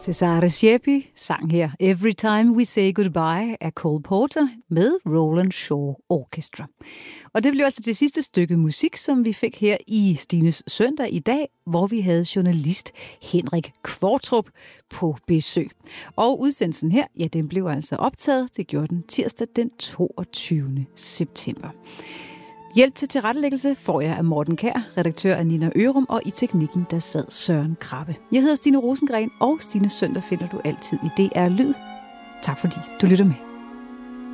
Cesare Siepi sang her Every Time We Say Goodbye af Cole Porter med Roland Shaw Orchestra. Og det blev altså det sidste stykke musik, som vi fik her i Stines søndag i dag, hvor vi havde journalist Henrik Kvartrup på besøg. Og udsendelsen her, ja, den blev altså optaget. Det gjorde den tirsdag den 22. september. Hjælp til tilrettelæggelse får jeg af Morten Kjær, redaktør af Nina Ørum, og i teknikken der sad Søren Krabbe. Jeg hedder Stine Rosengren, og Stines søndag finder du altid i DR Lyd. Tak fordi du lytter med.